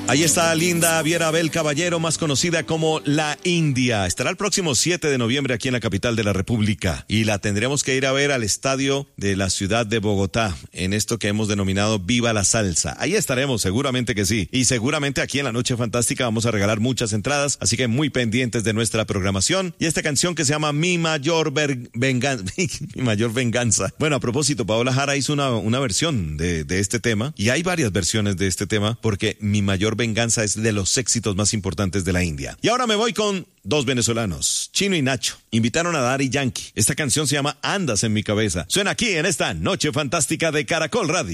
Ahí está Linda Viera Abel Caballero, más conocida como La India. Estará el próximo 7 de noviembre aquí en la capital de la República. Y la tendremos que ir a ver al estadio de la ciudad de Bogotá, en esto que hemos denominado Viva la Salsa. Ahí estaremos, seguramente que sí. Y seguramente aquí en la Noche Fantástica vamos a regalar muchas entradas, así que muy pendientes de nuestra programación. Y esta canción que se llama Mi Mayor Venganza. Mi Mayor Venganza. Bueno, a propósito, Paola Jara hizo una versión de este tema. Y hay varias versiones de este tema, porque Mi Mayor Venganza es de los éxitos más importantes de la India. Y ahora me voy con dos venezolanos, Chino y Nacho. Invitaron a Daddy Yankee. Esta canción se llama Andas en mi cabeza. Suena aquí en esta Noche Fantástica de Caracol Radio.